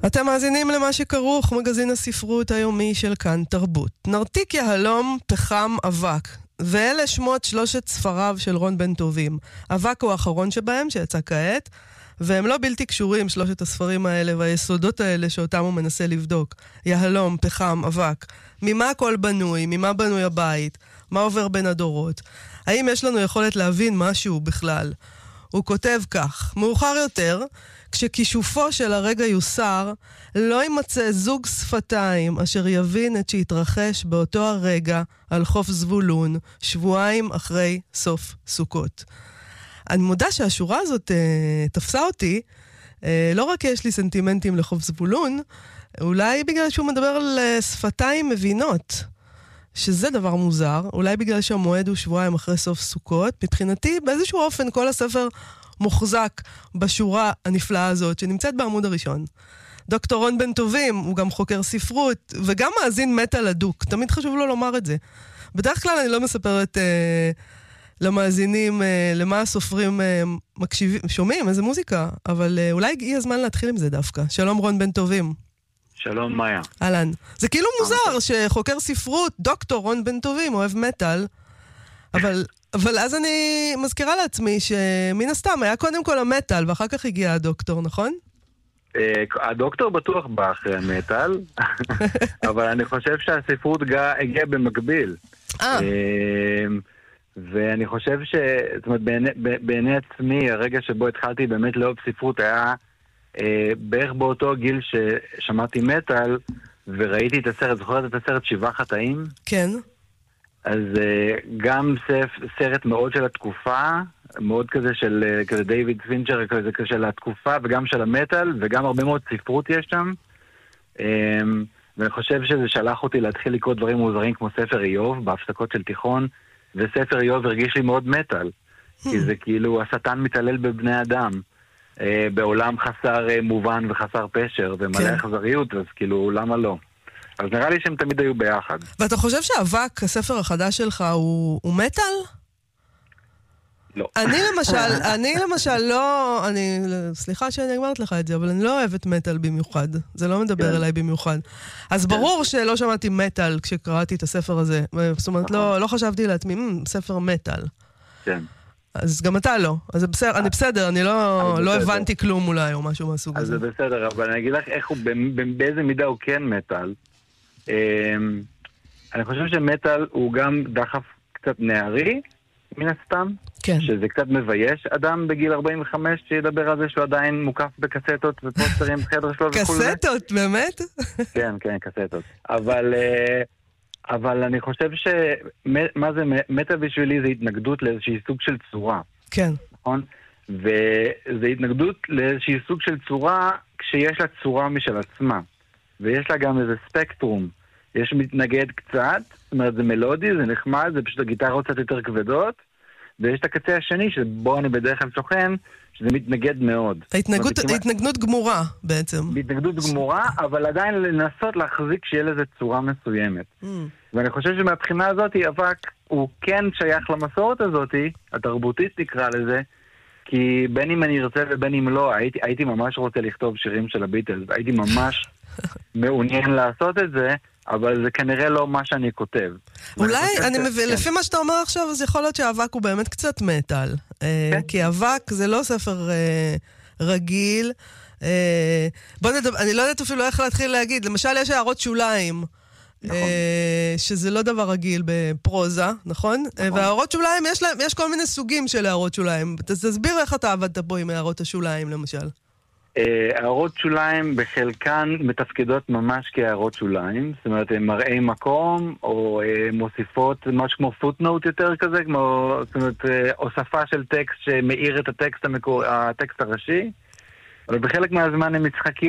אתם מאזינים למה שכרוך, מגזין הספרות היומי של כאן תרבות. נרתיק, יהלום, פחם, אבק. ואלה שמות שלושת ספריו של רון בן טובים. אבק הוא האחרון שבהם, שיצא כעת, והם לא בלתי קשורים, שלושת הספרים האלה והיסודות האלה שאותם הוא מנסה לבדוק. יהלום, פחם, אבק. ממה הכל בנוי? ממה בנוי הבית? מה עובר בין הדורות? האם יש לנו יכולת להבין משהו בכלל? הוא כותב כך: מאוחר יותר, כשכישופו של הרגע יוסר, לא יימצא זוג שפתיים אשר יבין את שהתרחש באותו הרגע על חוף זבולון, שבועיים אחרי סוף סוכות. אני מודה שהשורה הזאת תפסה אותי, לא רק יש לי סנטימנטים לחוף זבולון, אולי בגלל שהוא מדבר על שפתיים מבינות, שזה דבר מוזר, אולי בגלל שהמועד הוא שבועיים אחרי סוף סוכות. מבחינתי, באיזשהו אופן כל הספר מוחזק בשורה הנפלאה הזאת, שנמצאת בעמוד הראשון. דוקטור רון בן טובים, הוא גם חוקר ספרות, וגם מאזין מטל הדוק. תמיד חשוב לו לומר את זה. בדרך כלל אני לא מספרת למאזינים למה הסופרים שומעים, איזה מוזיקה, אבל אולי הגיע הזמן להתחיל עם זה דווקא. שלום רון בן טובים. שלום מאיה. אהלן. זה כאילו מוזר שחוקר ספרות, דוקטור רון בן טובים, אוהב מטל, אבל אז אני מזכירה לעצמי שמן הסתם היה קודם כל המטל, ואחר כך הגיע הדוקטור, נכון? הדוקטור בטוח בא אחרי המטל, אבל אני חושב שהספרות הגיעה במקביל. ואני חושב זאת אומרת, בעיני עצמי, הרגע שבו התחלתי באמת לאהוב ספרות היה בערך באותו גיל ששמעתי מטל, וראיתי את הסרט, זוכרת את הסרט שבעה חטאים? כן. אז גם סרט מאוד של התקופה, מאוד כזה של כזה דיוויד פינצ'ר, כזה של התקופה, וגם של המטל, וגם הרבה מאוד ספרות יש שם. ואני חושב שזה שלח אותי להתחיל לקרוא דברים מוזרים כמו ספר איוב, בהפסקות של תיכון, וספר איוב הרגיש לי מאוד מטל, כי זה כאילו השטן מתעלל בבני אדם, בעולם חסר מובן וחסר פשר, ומלא אכזריות, אז כאילו למה לא? אז נראה לי שהם תמיד היו ביחד. ואתה חושב שאבק, הספר החדש שלך, הוא מטל? לא. אני למשל לא, סליחה שאני אמרת לך את זה, אבל אני לא אוהבת מטל במיוחד. זה לא מדבר אליי במיוחד. אז ברור שלא שמעתי מטל כשקראתי את הספר הזה. זאת אומרת, לא חשבתי לעצמי, ספר מטל. כן. אז גם אתה לא. אז אני בסדר, אני לא הבנתי כלום אולי או משהו מהסוג הזה. אז זה בסדר, אבל אני אגיד לך איך הוא, באיזה מידה הוא כן מטל. אני חושב שמטל הוא גם דחף קצת נערי, מן הסתם, כן. שזה קצת מבייש אדם בגיל 45 שידבר על זה שהוא עדיין מוקף בקסטות ופוסטרים בחדר שלו וכו'. קסטות, באמת? כן, כן, קסטות. אבל אני חושב מה זה מטה בשבילי זה התנגדות לאיזושהי סוג של צורה. כן. נכון? וזה התנגדות לאיזושהי סוג של צורה כשיש לה צורה משל עצמה. ויש לה גם איזה ספקטרום. יש מתנגד קצת, זאת אומרת זה מלודי, זה נחמד, זה פשוט הגיטרות קצת יותר כבדות, ויש את הקצה השני שבו אני בדרך כלל שוכן, שזה מתנגד מאוד. ההתנגנות גמורה בעצם. התנגדות גמורה, אבל עדיין לנסות להחזיק שיהיה לזה צורה מסוימת. ואני חושב שמהבחינה הזאת, אבק הוא כן שייך למסורת הזאת, התרבותית נקרא לזה, כי בין אם אני ארצה ובין אם לא, הייתי ממש רוצה לכתוב שירים של הביטלס, הייתי ממש מעוניין לעשות את זה, אבל זה כנראה לא מה שאני כותב. אולי, לפי מה שאתה אומר עכשיו, אז יכול להיות שהאבק הוא באמת קצת מטל. כי אבק זה לא ספר רגיל. אני לא יודעת אפילו איך להתחיל להגיד. למשל, יש הערות שוליים. שזה לא דבר רגיל בפרוזה, נכון? והערות שוליים, יש כל מיני סוגים של הערות שוליים. תסביר איך אתה עבדת פה עם הערות השוליים, למשל. הערות שוליים בחלקן מתפקדות ממש כהערות שוליים, זאת אומרת, הן מראי מקום, או מוסיפות משהו כמו פוטנוט יותר כזה, כמו, זאת אומרת, הוספה של טקסט שמאיר את הטקסט הראשי, אבל בחלק מהזמן הם משחקים